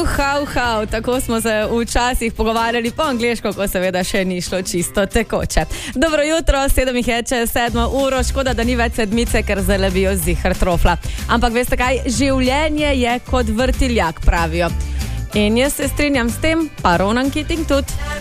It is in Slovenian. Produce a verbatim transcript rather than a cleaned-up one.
Uha, uha, tako smo se včasih pogovarjali po angliško, ko seveda še ni šlo čisto tekoče. Dobro jutro, sedem jih je čez sedmo uro, škoda, da ni več sedmice, ker zdaj lebijo zihar trofla. Ampak veste kaj, življenje je kot vrtiljak, pravijo. In jaz se strinjam s tem, pa Ronan Keating tudi.